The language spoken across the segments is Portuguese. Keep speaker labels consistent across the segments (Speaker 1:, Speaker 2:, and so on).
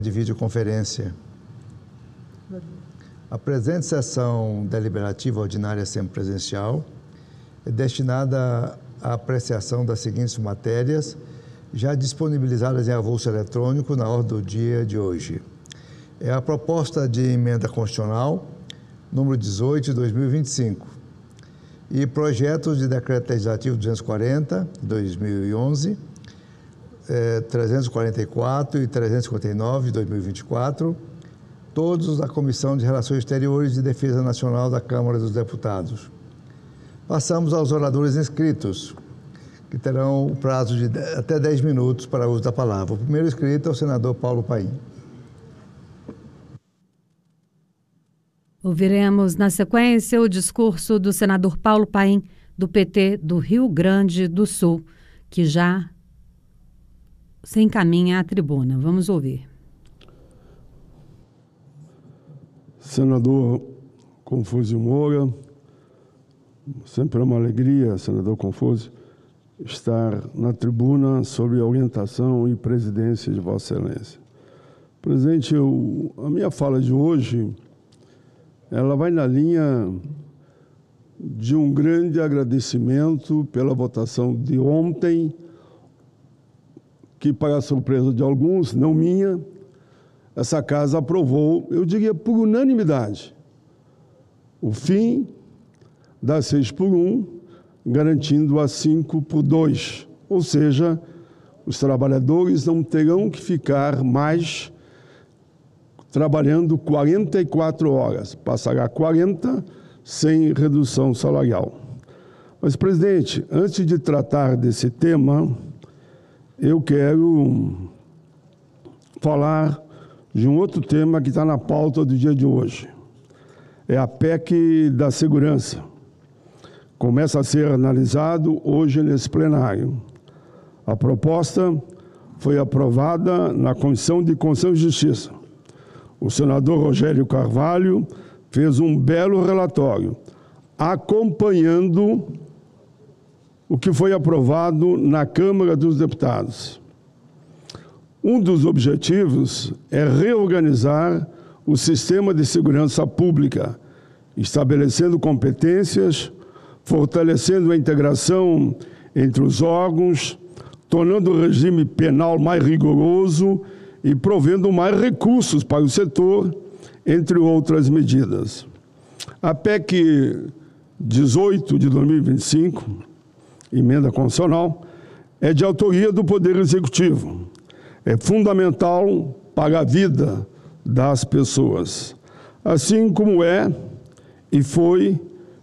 Speaker 1: de videoconferência. A presente sessão deliberativa ordinária semipresencial é destinada à apreciação das seguintes matérias, já disponibilizadas em avulso eletrônico na ordem do dia de hoje. É a proposta de emenda constitucional número 18 de 2025 e projetos de decreto legislativo 240 de 2011, 344 e 359 de 2024, todos da Comissão de Relações Exteriores e Defesa Nacional da Câmara dos Deputados. Passamos aos oradores inscritos, que terão o prazo de até 10 minutos para o uso da palavra. O primeiro inscrito é o senador Paulo Paim.
Speaker 2: Ouviremos, na sequência, o discurso do senador Paulo Paim, do PT do Rio Grande do Sul, que já se encaminha à tribuna. Vamos ouvir.
Speaker 3: Senador Confúcio Moura, sempre é uma alegria, senador Confúcio, estar na tribuna sob a orientação e presidência de Vossa Excelência. Presidente, a minha fala de hoje, ela vai na linha de um grande agradecimento pela votação de ontem, que, para a surpresa de alguns, não minha, essa casa aprovou, eu diria por unanimidade, o fim da 6x1, garantindo a 5x2. Ou seja, os trabalhadores não terão que ficar mais trabalhando 44 horas, passará 40 sem redução salarial. Mas, presidente, antes de tratar desse tema, eu quero falar de um outro tema que está na pauta do dia de hoje. É a PEC da segurança. Começa a ser analisado hoje nesse plenário. A proposta foi aprovada na Comissão de Constituição e Justiça. O senador Rogério Carvalho fez um belo relatório, acompanhando o que foi aprovado na Câmara dos Deputados. Um dos objetivos é reorganizar o sistema de segurança pública, estabelecendo competências, fortalecendo a integração entre os órgãos, tornando o regime penal mais rigoroso e provendo mais recursos para o setor, entre outras medidas. A PEC 18 de 2025, emenda constitucional, é de autoria do Poder Executivo. É fundamental para a vida das pessoas. Assim como é e foi,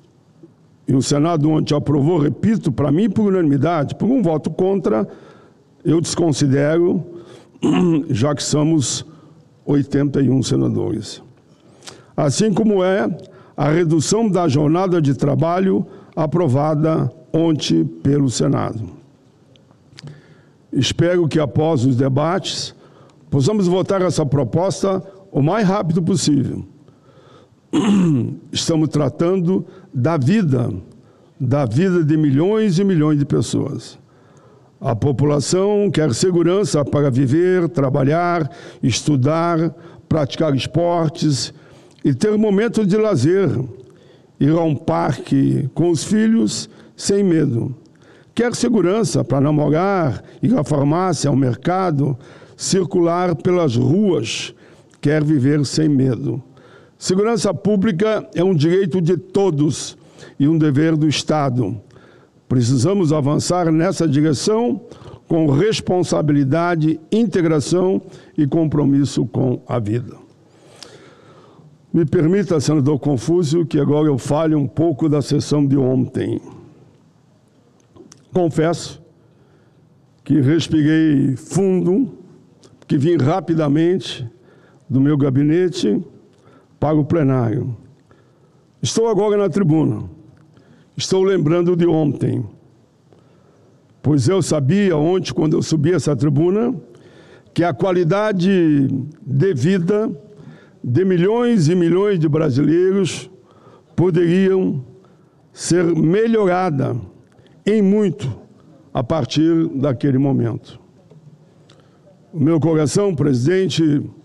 Speaker 3: e o Senado ontem aprovou, repito, para mim por unanimidade, por um voto contra, eu desconsidero, já que somos 81 senadores. Assim como é a redução da jornada de trabalho aprovada ontem pelo Senado. Espero que após os debates possamos votar essa proposta o mais rápido possível. Estamos tratando da vida de milhões e milhões de pessoas. A população quer segurança para viver, trabalhar, estudar, praticar esportes e ter momentos de lazer, ir a um parque com os filhos sem medo. Quer segurança para namorar, ir à farmácia, ao mercado, circular pelas ruas, quer viver sem medo. Segurança pública é um direito de todos e um dever do Estado. Precisamos avançar nessa direção com responsabilidade, integração e compromisso com a vida. Me permita, senador Confúcio, que agora eu fale um pouco da sessão de ontem. Confesso que respirei fundo, que vim rapidamente do meu gabinete para o plenário. Estou agora na tribuna. Estou lembrando de ontem, pois eu sabia ontem, quando eu subi essa tribuna, que a qualidade de vida de milhões e milhões de brasileiros poderiam ser melhorada em muito a partir daquele momento. O meu coração, presidente,